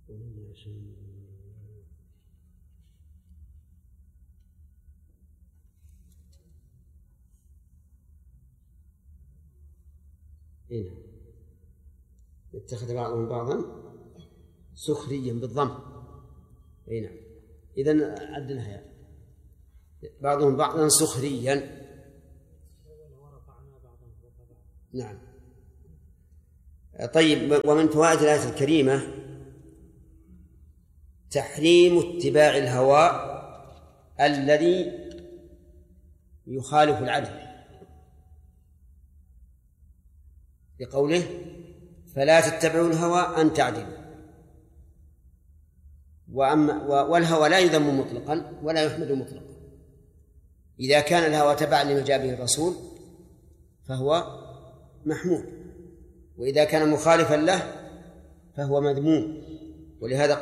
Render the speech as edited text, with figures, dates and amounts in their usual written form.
هنا اتخذ بعضهم بعضا سخريا بالضم. اي نعم. اذن عدلها يعني بعضهم بعضا سخريا. نعم. طيب، ومن فوائد الآية الكريمة تحريم اتباع الهوى الذي يخالف العدل، لقوله فلا تتبعوا الهوى أن تعدلوا. والهوى لا يذم مطلقا ولا يحمد مطلقا. إذا كان الهوى تبعا لما جاء به الرسول فهو محمود، وإذا كان مخالفا له فهو مذموم. ولهذا